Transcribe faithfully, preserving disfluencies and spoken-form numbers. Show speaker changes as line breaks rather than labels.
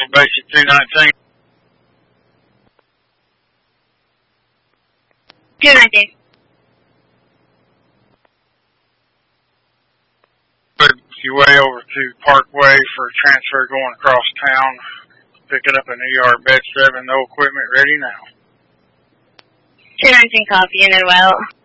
for basic two nineteen.
two nineteen.
Put your way over to Parkway for a transfer going across town. Picking up an E R bed seven, no equipment ready now.
two nineteen copy, and then well.